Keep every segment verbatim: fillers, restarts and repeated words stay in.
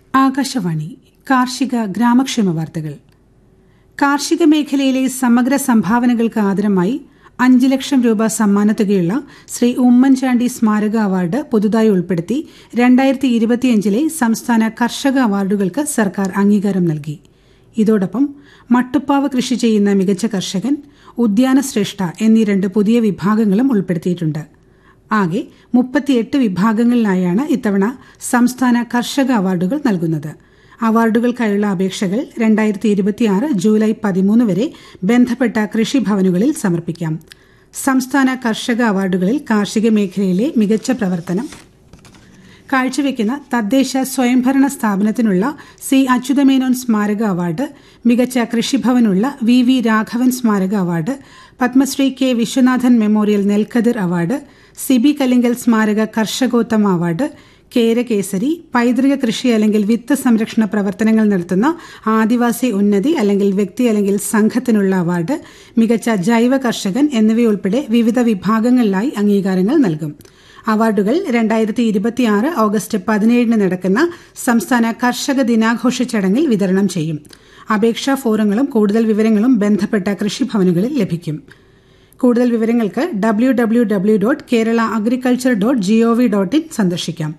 ആകാശവാണി കാർഷിക ഗ്രാമക്ഷേമ വാർത്തകൾ. കാർഷിക മേഖലയിലെ സമഗ്ര സംഭാവനകൾക്ക് ആദരമായി അഞ്ച് ലക്ഷം രൂപ സമ്മാനത്തുകയുള്ള ശ്രീ ഉമ്മൻചാണ്ടി സ്മാരക അവാർഡ് പുതുതായി ഉൾപ്പെടുത്തി രണ്ടായിരത്തി ഇരുപത്തിയഞ്ചിലെ സംസ്ഥാന കർഷക അവാർഡുകൾക്ക് സർക്കാർ അംഗീകാരം നൽകി. ഇതോടൊപ്പം മട്ടുപ്പാവ് കൃഷി ചെയ്യുന്ന മികച്ച കർഷകൻ, ഉദ്യാന ശ്രേഷ്ഠ എന്നീ രണ്ട് പുതിയ വിഭാഗങ്ങളും ഉൾപ്പെടുത്തിയിട്ടുണ്ട്. ആകെ മുപ്പത്തിയെട്ട് വിഭാഗങ്ങളിലായാണ് ഇത്തവണ സംസ്ഥാന കർഷക അവാർഡുകൾ നൽകുന്നത്. അവാർഡുകൾക്കായുള്ള അപേക്ഷകൾ രണ്ടായിരത്തി ഇരുപത്തിയാറ് ജൂലൈ പതിമൂന്ന് വരെ ബന്ധപ്പെട്ട കൃഷിഭവനുകളിൽ സമർപ്പിക്കാം. സംസ്ഥാന കർഷക അവാർഡുകളിൽ കാർഷിക മേഖലയിലെ മികച്ച പ്രവർത്തനം കാഴ്ചവെക്കുന്ന തദ്ദേശ സ്വയംഭരണ സ്ഥാപനത്തിനുള്ള സി അച്യുതമേനോൻ സ്മാരക അവാർഡ്, മികച്ച കൃഷിഭവനുള്ള വി വി രാഘവൻ സ്മാരക award, Padmashri K Viswanathan memorial നെൽക്കതിർ അവാർഡ്, സിബി കലിങ്കൽ സ്മാരക കർഷകോത്തമ അവാർഡ്, കേരകേസരി, പൈതൃക കൃഷി അല്ലെങ്കിൽ വിത്ത് സംരക്ഷണ പ്രവർത്തനങ്ങൾ നടത്തുന്ന ആദിവാസി ഉന്നതി അല്ലെങ്കിൽ വ്യക്തി അല്ലെങ്കിൽ സംഘത്തിനുള്ള അവാർഡ്, മികച്ച ജൈവ കർഷകൻ എന്നിവയുൾപ്പെടെ വിവിധ വിഭാഗങ്ങളിലായി അംഗീകാരങ്ങൾ നൽകും. അവാർഡുകൾ രണ്ടായിരത്തി ഇരുപത്തിയാറ് ഓഗസ്റ്റ് പതിനേഴിന് നടക്കുന്ന സംസ്ഥാന കർഷക ദിനാഘോഷ ചടങ്ങിൽ വിതരണം ചെയ്യും. അപേക്ഷാ ഫോറങ്ങളും കൂടുതൽ വിവരങ്ങളും ബന്ധപ്പെട്ട കൃഷിഭവനുകളിൽ ലഭിക്കും. കൂടുതൽ വിവരങ്ങൾക്ക് W W W dot Kerala agriculture dot G O V dot in സന്ദർശിക്കാം.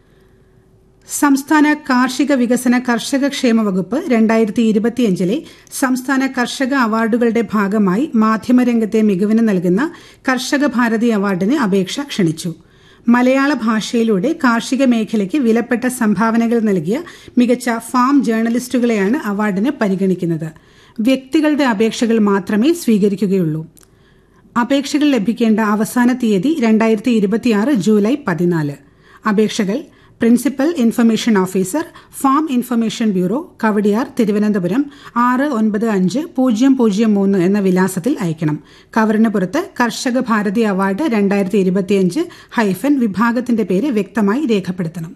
സംസ്ഥാന കാർഷിക വികസന കർഷക ക്ഷേമ വകുപ്പ് രണ്ടായിരത്തി ഇരുപത്തിയഞ്ചിലെ സംസ്ഥാന കർഷക അവാർഡുകളുടെ ഭാഗമായി മാധ്യമരംഗത്തെ മികവിന് നൽകുന്ന കർഷക ഭാരതി അവാർഡിന് അപേക്ഷ ക്ഷണിച്ചു. മലയാള ഭാഷയിലൂടെ കാർഷിക മേഖലയ്ക്ക് വിലപ്പെട്ട സംഭാവനകൾ നൽകിയ മികച്ച ഫാം ജേർണലിസ്റ്റുകളെയാണ് അവാർഡിന് പരിഗണിക്കുന്നത്. വ്യക്തികളുടെ അപേക്ഷകൾ മാത്രമേ സ്വീകരിക്കുകയുള്ളൂ. അപേക്ഷകൾ ലഭിക്കേണ്ട അവസാന തീയതി രണ്ടായിരത്തി ഇരുപത്തിയാറ് ജൂലൈ പതിനാല്. അപേക്ഷകൾ principal information officer, farm information bureau, Kowdiar, Thiruvananthapuram ആറ് ഒൻപത് അഞ്ച് പൂജ്യം പൂജ്യം മൂന്ന് എന്ന വിലാസത്തിൽ അയക്കണം. കവറിന് പുറത്ത് കർഷക ഭാരതി അവാർഡ് രണ്ടായിരത്തി ഇരുപത്തിയഞ്ച് ഹൈഫൻ വിഭാഗത്തിന്റെ പേര് വ്യക്തമായി രേഖപ്പെടുത്തണം.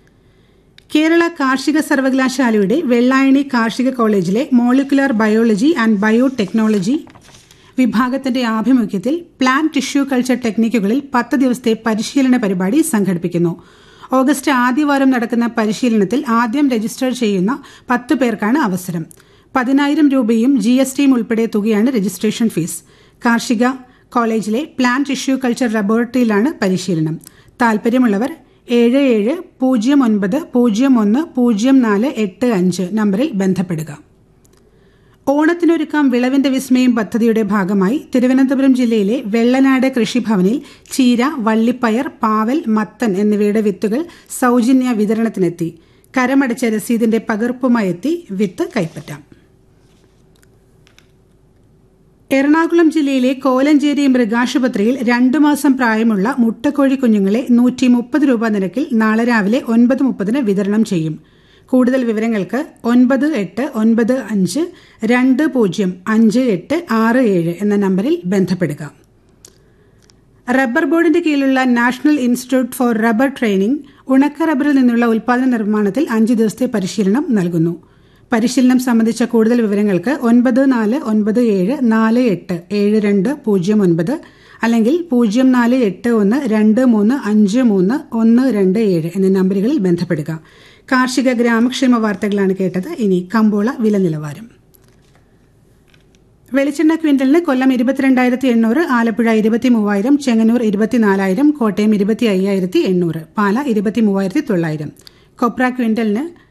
കേരള കാർഷിക സർവകലാശാലയുടെ വെള്ളായണി കാർഷിക കോളേജിലെ മോളിക്കുലർ ബയോളജി ആൻഡ് ബയോടെക്നോളജി വിഭാഗത്തിന്റെ ആഭിമുഖ്യത്തിൽ പ്ലാന്റ് ടിഷ്യൂ കൾച്ചർ ടെക്നിക്കുകളിൽ പത്ത് ദിവസത്തെ പരിശീലന പരിപാടി സംഘടിപ്പിക്കുന്നു. ഓഗസ്റ്റ് ആദ്യവാരം നടക്കുന്ന പരിശീലനത്തിൽ ആദ്യം രജിസ്റ്റർ ചെയ്യുന്ന പത്ത് പേർക്കാണ് അവസരം. പതിനായിരം രൂപയും ജി എസ് ടിയും ഉൾപ്പെടെ തുകയാണ് രജിസ്ട്രേഷൻ ഫീസ്. കാർഷിക കോളേജിലെ പ്ലാന്റ് ടിഷ്യൂ കൾച്ചർ ലബോറട്ടറിയിലാണ് പരിശീലനം. താൽപര്യമുള്ളവർ ഏഴ് ഏഴ് പൂജ്യം ഒൻപത് പൂജ്യം ഒന്ന് പൂജ്യം നാല് എട്ട് അഞ്ച് നമ്പറിൽ ബന്ധപ്പെടുക. ഓണത്തിനൊരുക്കാം വിളവിന്റെ വിസ്മയം പദ്ധതിയുടെ ഭാഗമായി തിരുവനന്തപുരം ജില്ലയിലെ വെള്ളനാട് കൃഷിഭവനിൽ ചീര, വള്ളിപ്പയർ, പാവൽ, മത്തൻ എന്നിവയുടെ വിത്തുകൾ സൌജന്യ വിതരണത്തിനെത്തി. കരമടച്ച രസീതിന്റെ പകർപ്പുമായി എത്തി വിത്ത് കൈപ്പറ്റാം. എറണാകുളം ജില്ലയിലെ കോലഞ്ചേരി മൃഗാശുപത്രിയിൽ രണ്ടു മാസം പ്രായമുള്ള മുട്ടക്കോഴി കുഞ്ഞുങ്ങളെ നൂറ്റി മുപ്പത് രൂപ നിരക്കിൽ നാളെ രാവിലെ ഒൻപത് മുപ്പതിന് വിതരണം ചെയ്യും. കൂടുതൽ വിവരങ്ങൾക്ക് ഒൻപത് എട്ട് ഒൻപത് അഞ്ച് രണ്ട് പൂജ്യം അഞ്ച് എട്ട് ആറ് ഏഴ് എന്ന നമ്പറിൽ ബന്ധപ്പെടുക. റബ്ബർ ബോർഡിന്റെ കീഴിലുള്ള national institute four rubber training ഉണക്ക റബ്ബറിൽ നിന്നുള്ള ഉൽപാദന നിർമ്മാണത്തിൽ അഞ്ച് ദിവസത്തെ പരിശീലനം നൽകുന്നു. പരിശീലനം സംബന്ധിച്ച കൂടുതൽ വിവരങ്ങൾക്ക് ഒൻപത് നാല് ഒൻപത് ഏഴ് നാല് എട്ട് ഏഴ് രണ്ട് പൂജ്യം ഒൻപത് അല്ലെങ്കിൽ പൂജ്യം നാല് എട്ട് ഒന്ന് രണ്ട് മൂന്ന് അഞ്ച് മൂന്ന് ഒന്ന് രണ്ട് ഏഴ് എന്നീ നമ്പറുകളിൽ ബന്ധപ്പെടുക. കാർഷിക ഗ്രാമക്ഷേമ വാർത്തകളാണ് കേട്ടത്. ഇനി കമ്പോള വില നിലവാരം. വെളിച്ചെണ്ണ ക്വിന്റലിന് കൊല്ലം ഇരുപത്തിരണ്ടായിരത്തി എണ്ണൂറ്, ആലപ്പുഴ ഇരുപത്തി മൂവായിരം, ചെങ്ങന്നൂർ ഇരുപത്തിനാലായിരം, കോട്ടയം ഇരുപത്തി അയ്യായിരത്തി എണ്ണൂറ്, പാല ഇരുപത്തി മൂവായിരത്തി തൊള്ളായിരം. കൊപ്ര ക്വിന്റലിന്